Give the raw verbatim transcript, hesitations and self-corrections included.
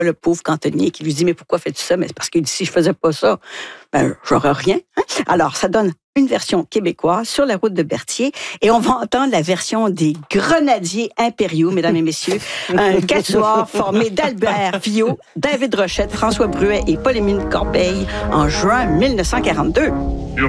le pauvre cantonnier qui lui dit, mais pourquoi fais-tu ça? Mais c'est parce qu'il dit, si je faisais pas ça, ben, j'aurais rien. Hein? Alors, ça donne une version québécoise sur la route de Berthier et on va entendre la version des Grenadiers impériaux, mesdames et messieurs. Un quatuor formé d'Albert Viau, David Rochette, François Bruet et Paul-Émile Corbeil en juin mille neuf cent quarante-deux.